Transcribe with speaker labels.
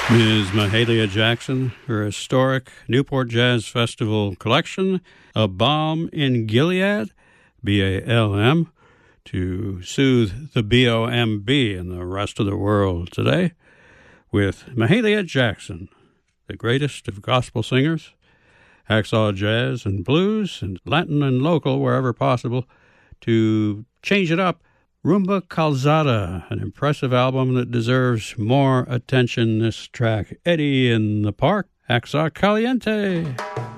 Speaker 1: Ms. Mahalia Jackson, her historic Newport Jazz Festival collection, A Balm in Gilead, B-A-L-M, to soothe the B-O-M-B and the rest of the world today, with Mahalia Jackson, the greatest of gospel singers, hacksaw jazz and blues, and Latin and local wherever possible. To change it up, Rumba Calzada, an impressive album that deserves more attention. This track, Eddie in the Park, Hacksaw Caliente.